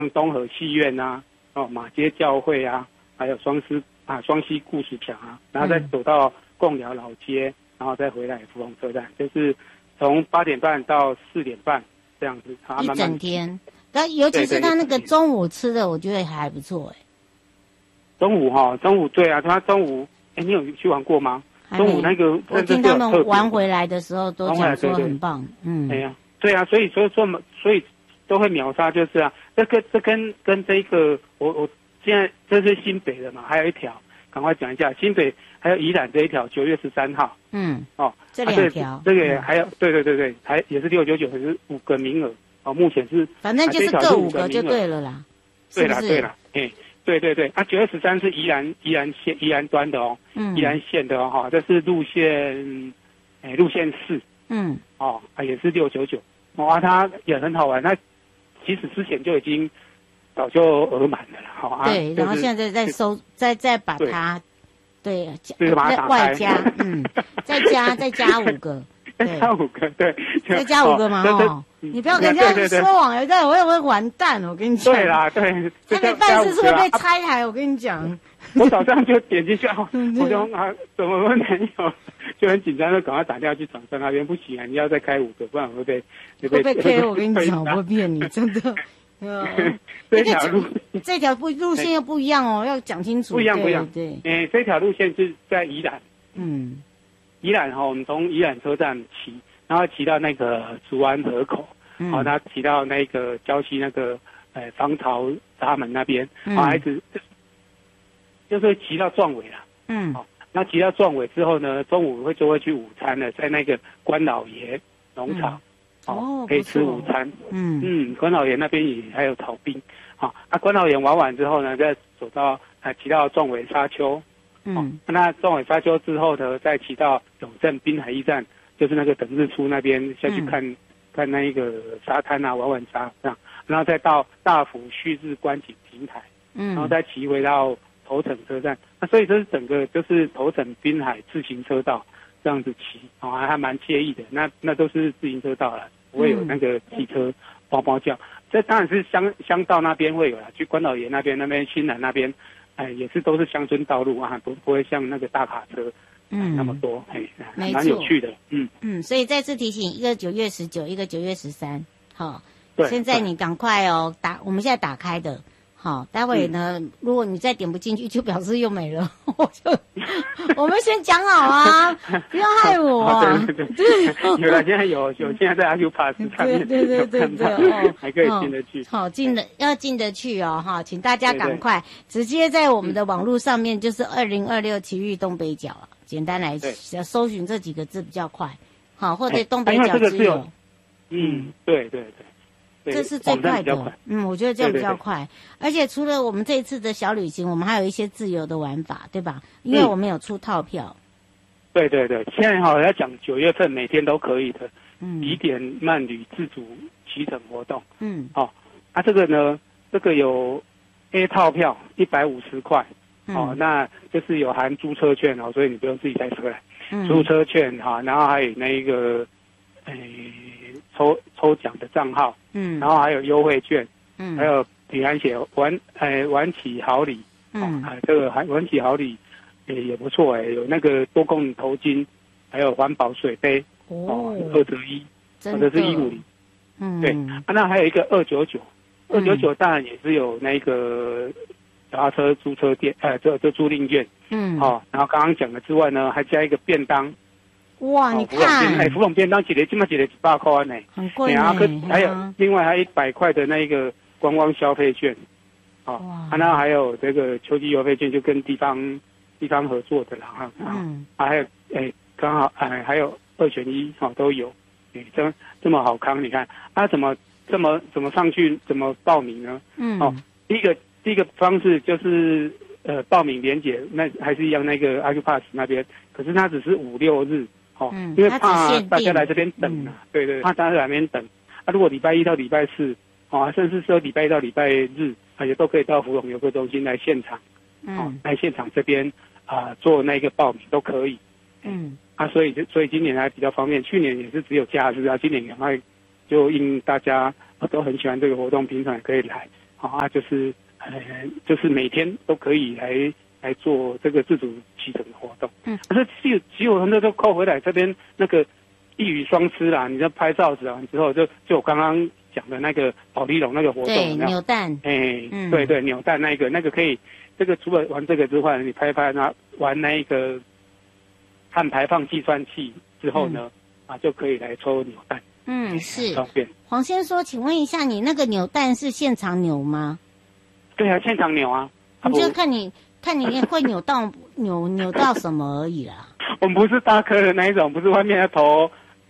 东河戏院啊，马街教会啊，还有双溪故事墙啊，然后再走到贡寮老街，然后再回来福隆车站，就是从8点半到4点半这样子， 一整天。但尤其是他那个中午吃的，我觉得还不错中午对啊，他中午你有去玩过吗？中午那个我听他们玩回来的时候都讲说很棒， 对啊，所以都会秒杀，就是啊，这跟这个我现在这是新北的嘛，还有一条，赶快讲一下，新北还有宜兰这一条9月13号， 这2条， 这个还有对，还也是699，可是5个名额，目前是反正就是各5个就对了啦， 对啦，对，9月13是宜兰端的宜兰县的这是路线4，也是699，它也很好玩，它其实之前就已经早就额满了啦， 对，然后现在再把它，对，外加，再加5个， 再加5个，对， 再加5个嘛，你不要跟人家说谎，有在我会完蛋，我跟你讲。 对啦，对， 他的办事处会被拆台，我跟你讲。 我早上就点进去，我说怎么会没有？就很紧张，就赶快打电话去厂商那边，不行啊，你要再开5个，不然会被 K。我跟你讲，我会骗你，真的。这条路线又不一样要讲清楚。 不一样。 对， 这条路线是在宜兰。宜兰我们从宜兰车站骑，然后骑到那个竹湾河口，他骑到那个礁溪那个防潮闸门那边，一直就是骑到壮尾了。那骑到壮尾之后呢，中午就会去午餐了，在那个关老爷农场，可以吃午餐。关老爷那边也还有草冰，关老爷玩完之后呢，再走到骑到壮尾沙丘。那壮尾沙丘之后呢，再骑到永正滨海驿站，就是那个等日出那边下去看那一个沙滩啊，玩沙这样，然后再到大府旭日观景平台，然后再骑回到头城车站。那所以这是整个就是头城滨海自行车道这样子骑，还蛮惬意的。那都是自行车道了，不会有那个汽车嗷嗷叫。这当然是乡道那边会有啦，去关老爷那边新南那边。也是都是乡村道路不会像那个大卡车那么多，蛮有趣的。 所以再次提醒，一个9月19，一个9月13，现在你赶快我们现在打开的，待会呢，如果你再点不进去，就表示又没了。我们先讲好啊，不要害我啊。 对，有了，现在有，现在在 Acupass 上面，对，还可以进得去。 要进得去请大家赶快直接在我们的网络上面，就是2026奇遇东北角啊，简单来搜寻这几个字比较快，或者东北角之友。 对。 这是最快的，我觉得这样比较快。而且除了我们这一次的小旅行，我们还有一些自由的玩法，对吧？因为我们有出套票。 对，现在要讲9月份每天都可以的，宜点慢旅自主骑乘活动。这个呢，这个有 A 套票150块，那就是有含租车券所以你不用自己带车来，租车券然后还有那一个抽奖的账号，然后还有优惠券，还有平安险晚起好礼，这个晚起好礼也不错有那个多功能头巾，还有环保水杯，2折1，或者是150，对，那还有一个299当然也是有那个脚踏车租车店，这租赁券，然后刚刚讲的之外呢，还加一个便当。 哇，你看， 福隆便当起来起码100块呢， 很贵呢。还有另外还有100块的那个观光消费券，那还有这个秋季邮费券，就跟地方合作的啦还有刚好还有2选1都有，这么好康，你看怎么上去怎么报名呢？第一个方式就是报名连结，那还是一样那个 Acupass 那边，可是它只是5、6日。因为怕大家来这边等对，怕大家来这边等。如果礼拜1到礼拜4，甚至说礼拜1到礼拜日，也都可以到福隆游客中心来现场，来现场这边做那个报名都可以。所以今年还比较方便，去年也是只有假日今年赶快就因大家都很喜欢这个活动，平常也可以来， 就是每天都可以来做这个自主骑乘的活动。可是骑我很多都扣回来这边那个一鱼双吃啦，你在拍照完之后就我刚刚讲的那个保利龙那个活动， 对，扭蛋， 对对，扭蛋那个可以，这个除了玩这个之外，你拍那玩那个碳排放计算器之后呢，就可以来抽扭蛋。 是。 方便。 黄先说，请问一下，你那个扭蛋是现场扭吗？ 对啊，现场扭啊。 你就看你会扭到什么而已啦。 我们不是大颗的那一种，不是外面要投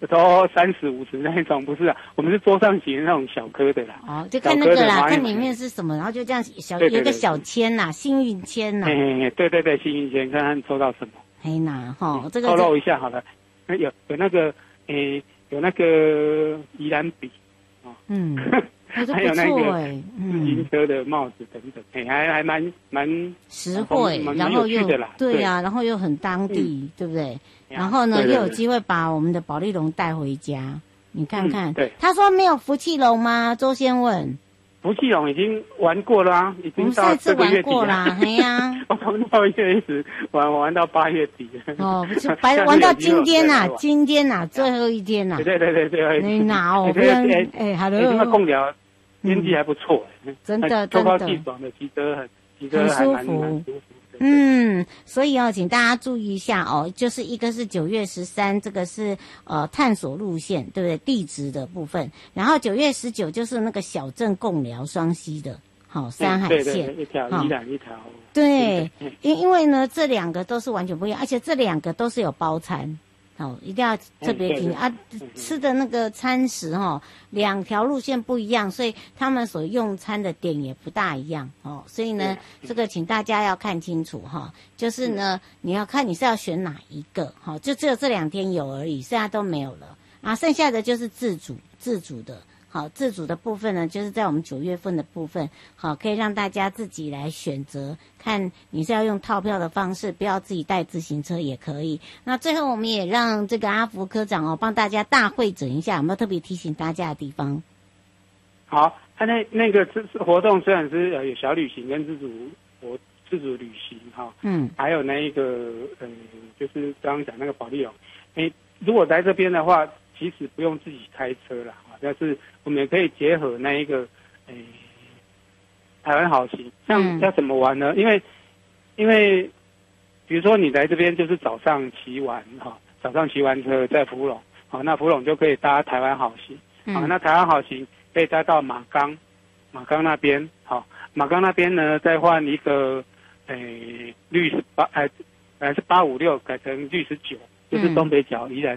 30、50那一种，不是啊，我们是桌上型的那种小颗的啦。 就看那个啦，看里面是什么，然后就这样有一个小签呐，幸运签呐。 对对对，幸运签，看看抽到什么。 这个透露一下好了，有那个有那个宜兰笔还有那个自行车的帽子等等，还蛮实惠，然后又对啊，然后又很当地，对不对？然后呢，又有机会把我们的保利龙带回家，你看看。对，他说没有福气龙吗？周先问。 福气龙已经玩过了啊，已经到这个月底了。哎呀，我从6月一直玩到8月底。 不是玩到今天呐，最后一天呐。 对。 你哪有？ 好的。那贡寮天气还不错， 真的。 秋高气爽的，骑车还蛮舒服。 所以请大家注意一下就是一个是9月13，这个是探索路线，对不对？地质的部分，然后9月19就是那个小镇贡寮双溪的山海线， 对，一条宜兰一条。 对，因为呢这两个都是完全不一样，而且这两个都是有包餐。一定要特别听吃的那个餐食两条路线不一样，所以他们所用餐的点也不大一样所以呢，这个请大家要看清楚就是呢，你要看你是要选哪一个就只有这2天有而已，剩下都没有了剩下的就是自主的。自主的部分呢，就是在我们9月份的部分，可以让大家自己来选择，看你是要用套票的方式，不要自己带自行车也可以。那最后我们也让这个阿福科长帮大家大汇整一下，有没有特别提醒大家的地方？ 好，他那个活动虽然是有小旅行跟自主旅行还有那一个就是刚刚讲那个保利龙，如果来这边的话，其实不用自己开车啦，但是我们也可以结合那一个台湾好行，像要怎么玩呢？因为比如说你来这边就是早上骑完车在福隆，那福隆就可以搭台湾好行，那台湾好行可以搭到马冈那边，马冈那边呢再换一个绿本来是856改成绿19，就是东北角宜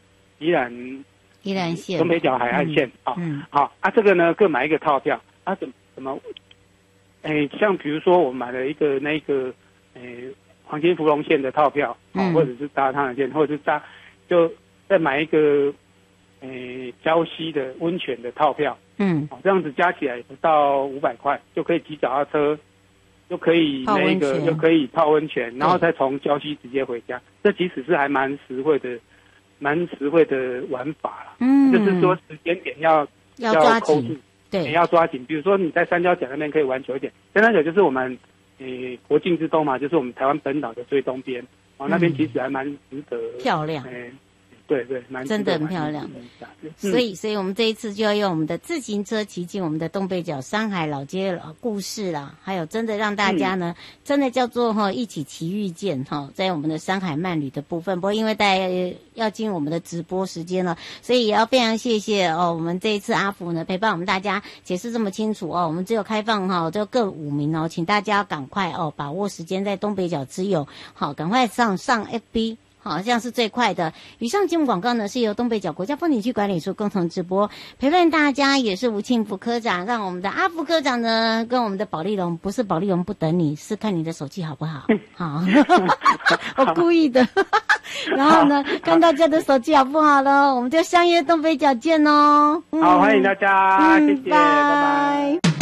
兰线东北角海岸线这个呢各买一个套票怎么像比如说我买了一个那个黄金福隆线的套票或者是搭它的线，或者是就再买一个礁溪的温泉的套票这样子加起来不到500块就可以骑脚踏车，就可以就可以泡温泉，然后再从礁溪直接回家，这其实是还蛮实惠的玩法啦。就是说时间点要抓紧， 对，要抓紧。比如说你在三貂角那边可以玩久一点，三貂角就是我们国境之东嘛，就是我们台湾本岛的最东边那边其实还蛮值得漂亮。 对， 真的很漂亮。所以我们这一次就要用我们的自行车骑进我们的东北角山海老街故事啦，还有真的让大家呢，真的叫做一起骑遇见在我们的山海漫旅的部分。不过因为大家要进我们的直播时间了，所以也要非常谢谢我们这一次阿福呢陪伴我们大家解释这么清楚我们只有开放就各5名请大家赶快把握时间在东北角之友赶快上 FB。好像是最快的。以上节目广告呢是由东北角国家风景区管理处共同直播，陪伴大家也是吴庆福科长，让我们的阿福科长呢跟我们的保利龙，不是保利龙不等你，是看你的手气好不好？好，我故意的。然后呢，看大家的手气好不好了，我们就相约东北角见哦。 好，欢迎大家，谢谢，拜拜。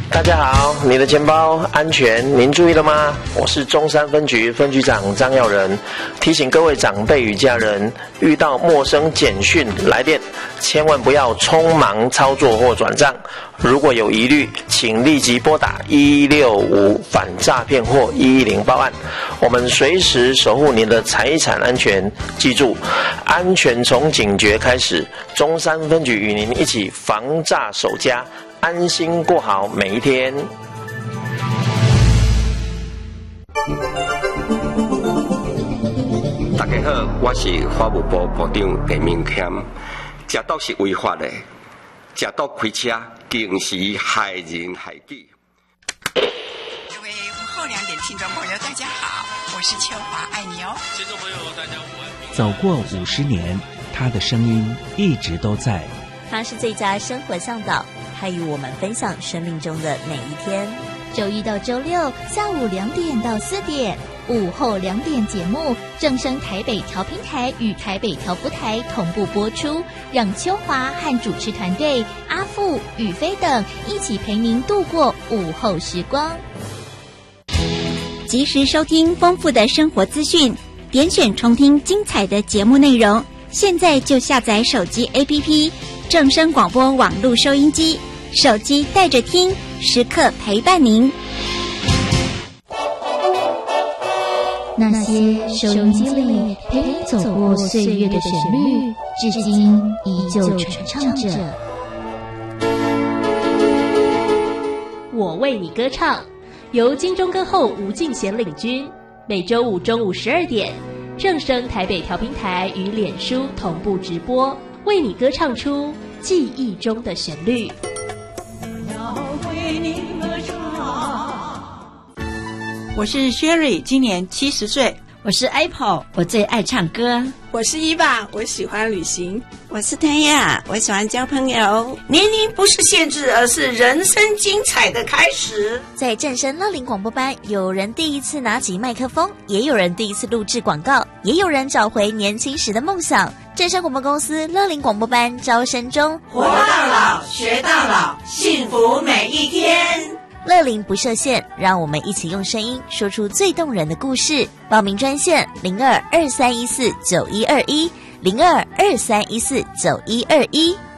大家好，你的钱包安全，您注意了吗？我是中山分局分局长张耀仁，提醒各位长辈与家人，遇到陌生简讯来电，千万不要匆忙操作或转账。如果有疑虑，请立即拨打165反诈骗或110报案，我们随时守护您的财产安全。记住，安全从警觉开始，中山分局与您一起防诈守家，安心过好每一天。 大家好，我是法务部部长陈明谦。食毒是违法的，食毒开车更是害人害己。 各位午后2点听众朋友，大家好，我是秋华，爱你哦。听众朋友，大家午安。 走过50年，他的声音一直都在。 他是最佳生活向导，他与我们分享生命中的每一天。 周一到周六下午2点到4点，午后2点节目正声台北调频台与台北调布台同步播出，让秋华和主持团队阿富、宇飞等一起陪您度过午后时光。 及时收听丰富的生活资讯，点选重听精彩的节目内容。现在就下载手机 APP 正声广播网络收音机，手机带着听，时刻陪伴您。 那些收音机里陪你走过岁月的旋律，至今依旧传唱着。 我为你歌唱，由金钟歌后吴敬贤领军，每周五中午12点，正声台北调频台与脸书同步直播，为你歌唱出记忆中的旋律。 我是 Sherry， 今年70岁。 我是 Apple， 我最爱唱歌。 我是伊爸，我喜欢旅行。 我是谭雅，我喜欢交朋友。 年龄不是限制，而是人生精彩的开始。 在正声乐龄广播班，有人第一次拿起麦克风，也有人第一次录制广告，也有人找回年轻时的梦想。正声广播公司乐龄广播班招生中， 活到老，学到老，幸福每一天。 乐龄不设限，让我们一起用声音说出最动人的故事。报名专线0223149121，0223149121。